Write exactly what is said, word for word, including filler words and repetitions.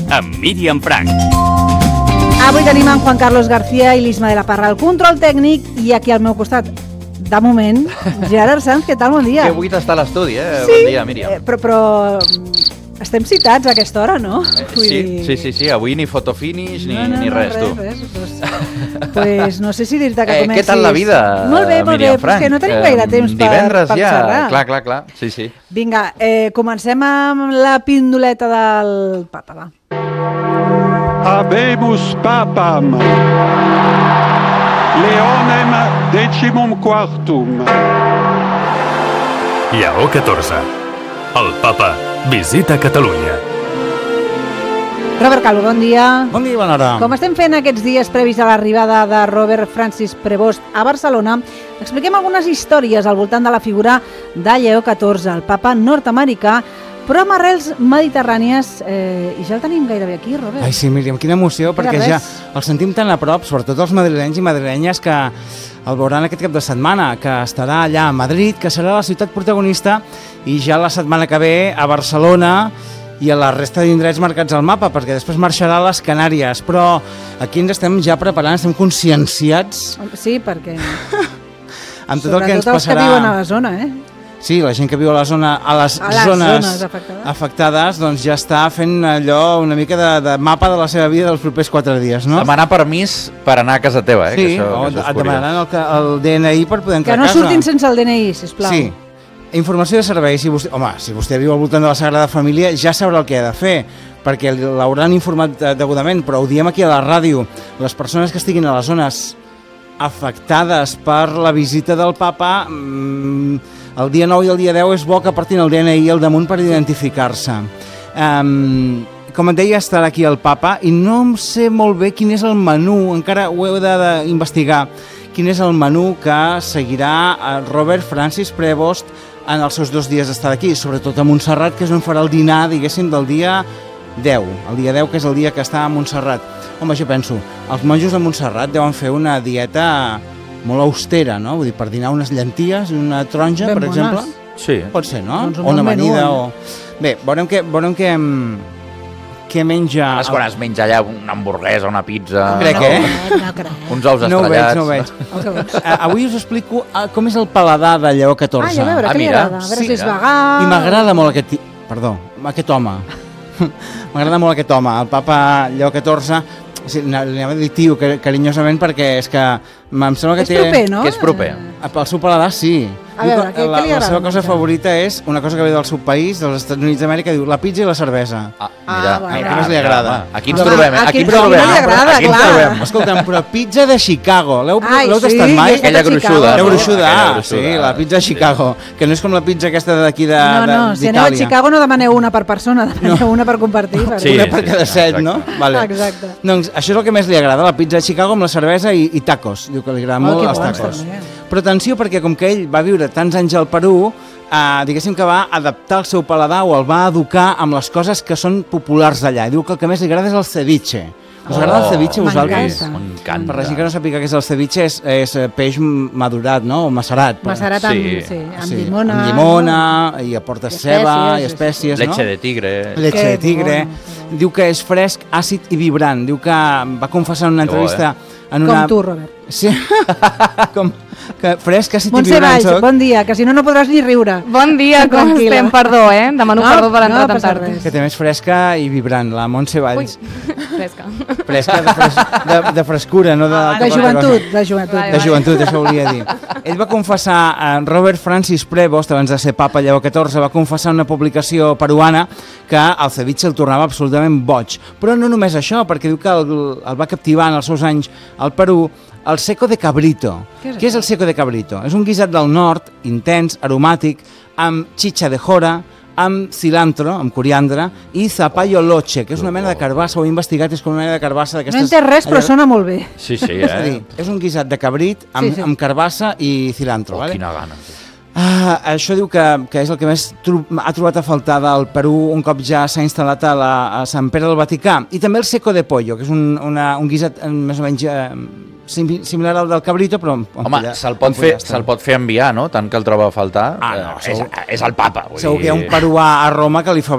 amb Míriam Frank. Avui tenim en Juan Carlos García i l'Isma de la Parra al control tècnic i aquí al meu costat, de moment, Gerard Sanz. Què tal? Bon dia. Que buit està l'estudi, eh? Sí, Bon dia, Míriam. eh, però, però estem citats a aquesta hora, no? Eh, Vull sí, dir... sí, sí, sí, avui ni fotofinish ni, no, no, ni no, res, res, tu. Res, pues, pues no sé si dir-te que Eh, comencis... què tal la vida, Molt bé, molt Míriam bé, Frank? però és que no tenim Eh, gaire temps per, divendres per ja, xerrar. clar, clar, clar, sí, sí. Vinga, eh, comencem amb la pindoleta del papa, va. Habemus papam, Leonem decimum quartum. Lleó catorze. El papa visita Catalunya. Robert Calvo, bon dia. Bon dia i bona hora. Com estem fent aquests dies previs a l'arribada de Robert Francis Prevost a Barcelona, expliquem algunes històries al voltant de la figura de Lleó catorze, el papa nord-americà, però amb arrels mediterrànies, eh, i ja el tenim gairebé aquí, Robert. Ai, sí, Míriam, quina emoció, Queda perquè res. ja el sentim tan a prop, sobretot els madrilenys i madrilenyes que el veuran aquest cap de setmana, que estarà allà a Madrid, que serà la ciutat protagonista, i ja la setmana que ve a Barcelona i a la resta d'indrets marcats al mapa, perquè després marxarà a les Canàries. Però aquí ens estem ja preparant, estem conscienciats Sí, perquè... amb tot el que ens Sobretot els que passarà. viuen a la zona, eh? Sí, la gent que viu a la zona, a les, A les zones, zones afectades. afectades, doncs ja està fent allò una mica de, de mapa de la seva vida dels propers quatre dies, no? Demanar permís per anar a casa teva, eh? Sí, que això, o que això és et curiós. demanaran el, ca- el D N I per poder entrar Que no a casa. surtin sense el D N I, sisplau. Sí. Informació de servei. Si vostè, home, si vostè viu al voltant de la Sagrada Família, ja sabrà el que ha de fer, perquè l'hauran informat eh, degudament, però ho diem aquí a la ràdio. Les persones que estiguin a les zones afectades per la visita del papa, mmm, el dia nou i el dia deu és bo que portin el D N I al damunt per identificar-se. Um, com et deia, estarà aquí el papa i no em sé molt bé quin és el menú, encara ho heu d'investigar, quin és el menú que seguirà Robert Francis Prevost en els seus dos dies d'estar aquí, sobretot a Montserrat, que és on farà el dinar, diguéssim, del dia deu, el dia deu, que és el dia que està a Montserrat. Home, jo penso, els monjos de Montserrat deuen fer una dieta molt austera, no? Vull dir, per dinar unes llenties i una taronja, Ben per bones. exemple. Sí. Pot ser, no? Doncs un o una bon menú, amanida, eh? o... Bé, veurem què, veurem què, què menja... Abans quan es menja allà una hamburguesa, una pizza... Crec no? que... No crec. Uns ous No ho veig, estrellats... no ho veig. El que vols. Uh, avui us explico uh, com és el paladar de Lleó catorze. Ah, ja a veure, Ah, què li mira. agrada? A veure Sí, si és mira. vegà... I m'agrada molt aquest... ti- Perdó, aquest home. M'agrada molt aquest home, el papa Lleó catorze. Sí, li anava a dir tio, car- carinyosament, perquè és que em sembla que És té... proper, no? Que és proper. Pel seu paladar, sí. A Diu veure, que què- la, què li la agrada seva cosa menjar? favorita és una cosa que ve del seu país, dels Estats Units d'Amèrica, diu la pizza i la cervesa. Ah, Ah, mira, bueno. mira, Què més li mira, agrada? home, Aquí ens Home, trobem, eh? a Aquí qui- ens però a qui trobem. no li agrada, Aquí ens clar. trobem. Escolta'm, però pizza de Chicago. L'heu Ai, l'heu sí, tastat mai? jo he estat Aquella a Chicago. gruixuda, La no? gruixuda, Aquella ah, gruixuda. sí, la pizza de Chicago, que no és com la pizza aquesta d'aquí de, No, de, no, si aneu a d'Itàlia. Chicago no demaneu una per persona, demaneu una per compartir. Per Sí, Una per sí, cada sí, set, exacte. no? Vale. Exacte. Doncs això és el que més li agrada, la pizza de Chicago amb la cervesa i, i tacos. Diu que li agraden Oh, molt que els bons, tacos. també. Però atenció, perquè com que ell va viure tants anys al Perú, eh, diguéssim que va adaptar el seu paladar o el va educar amb les coses que són populars d'allà. Diu que el que més li agrada és el ceviche. Us agrada el ceviche a vosaltres? m'encanta. M'encanta. Per la gent que no sàpiga què és el ceviche, és, és eh, peix madurat, no? O macerat. Macerat amb, Sí. sí, amb Sí, llimona. amb llimona, i aporta I ceba i espècies, espècies, no? Leche de tigre. Leche Que de tigre. bon. Diu que és fresc, àcid i vibrant. Diu que va confessar en una Que bo, entrevista... En Com una... tu, Robert. Sí, com que fresc, àcid i Montse vibrant Valls, soc. bon dia, que si no, no podràs ni riure. Bon dia, com Tranquil·la. estem? Perdó, eh? Demano No, perdó per no entrar tan passa tard. res. Que també és fresca i vibrant, la Montse Valls. Fresca. Fresca de, fres... de, de frescura, no de... Ah, De altra joventut, cosa. de joventut. Vale, De joventut, això volia dir. Ell va confessar, a Robert Francis Prevost, abans de ser papa Lleó catorze, va confessar en una publicació peruana que el ceviche el tornava absolutament boig. Però no només això, perquè diu que el, el va captivar en els seus anys al Perú el seco de cabrito. Què és Què és el seco de cabrito? És un guisat del nord, intens, aromàtic, amb xitxa de jora, amb cilantro, amb coriandre, i zapallo loche, que és una mena de carbassa, ho he investigat, és com una mena de carbassa No d'aquestes... entès res, però sona molt bé. Sí, sí, És a dir, eh? és un guisat de cabrit amb, Sí, sí. amb carbassa i cilantro, Oh, vale? quina gana. Ah, això diu que, que és el que més tro ha trobat a faltar del Perú un cop ja s'ha instal·lat a, la, a Sant Pere del Vaticà. I també el seco de pollo, que és un, una, un guisat eh, més o menys eh, sim similar al del cabrito, però... amb Home, polla- se'l pot, amb fer, pollastre. se'l pot fer enviar, no? Tant que el troba a faltar. Ah, no, Eh, és, segur. és el papa. Vull Segur que hi ha dir. un peruà a Roma que li fa